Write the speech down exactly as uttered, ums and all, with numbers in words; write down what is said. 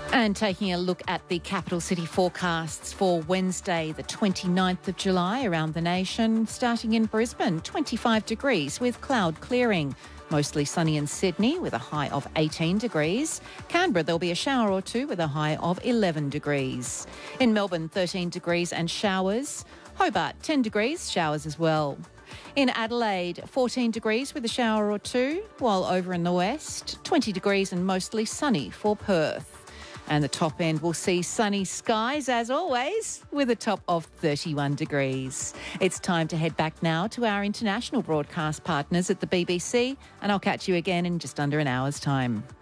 And taking a look at the capital city forecasts for Wednesday, the twenty-ninth of July around the nation, starting in Brisbane, twenty-five degrees with cloud clearing. Mostly sunny in Sydney with a high of eighteen degrees. Canberra, there'll be a shower or two with a high of eleven degrees. In Melbourne, thirteen degrees and showers. Hobart, ten degrees, showers as well. In Adelaide, fourteen degrees with a shower or two, while over in the west, twenty degrees and mostly sunny for Perth. And the top end will see sunny skies, as always, with a top of thirty-one degrees. It's time to head back now to our international broadcast partners at the B B C, and I'll catch you again in just under an hour's time.